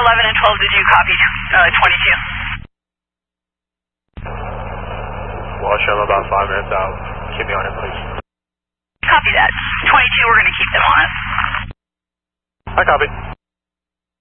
11 and 12, did you copy 22? Wash, I'm about 5 minutes out. Keep me on it, please. Copy that. 22, we're going to keep them on us. I copy.